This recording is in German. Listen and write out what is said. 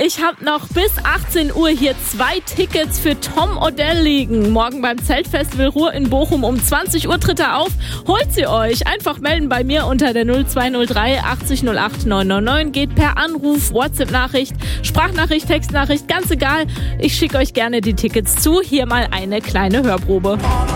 Ich habe noch bis 18 Uhr hier 2 Tickets für Tom Odell liegen. Morgen beim Zeltfestival Ruhr in Bochum um 20 Uhr tritt er auf. Holt sie euch. Einfach melden bei mir unter der 0203 80 08 999. Geht per Anruf, WhatsApp-Nachricht, Sprachnachricht, Textnachricht, ganz egal. Ich schicke euch gerne die Tickets zu. Hier mal eine kleine Hörprobe.